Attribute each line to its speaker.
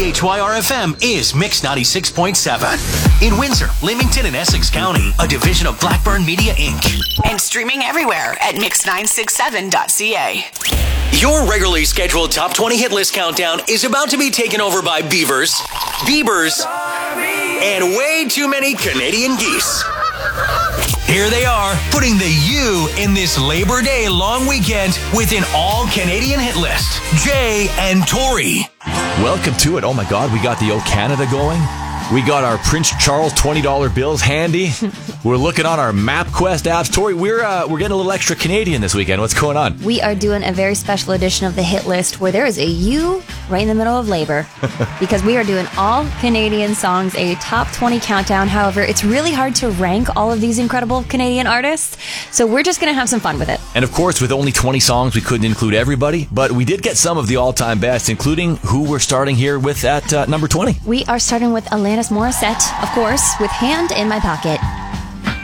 Speaker 1: CHYR-FM is Mix 96.7. In Windsor, Leamington, and Essex County, a division of Blackburn Media, Inc.
Speaker 2: And streaming everywhere at mix967.ca.
Speaker 1: Your regularly scheduled Top 20 hit list countdown is about to be taken over by Beavers, Biebers, and way too many Canadian geese. Here they are, putting the U in this Labor Day long weekend with an all-Canadian hit list. Jay and Tori.
Speaker 3: Welcome to it. Oh my God, we got the O Canada going. We got our Prince Charles $20 bills handy. We're looking on our MapQuest apps. Tori, we're getting a little extra Canadian this weekend. What's going on?
Speaker 4: We are doing a very special edition of the hit list where there is a U right in the middle of labor because we are doing all Canadian songs, a top 20 countdown. However, it's really hard to rank all of these incredible Canadian artists, so we're just going to have some fun with it.
Speaker 3: And of course, with only 20 songs, we couldn't include everybody, but we did get some of the all-time best, including who we're starting here with at number 20.
Speaker 4: We are starting with Alanis Morissette, of course, with Hand in My Pocket.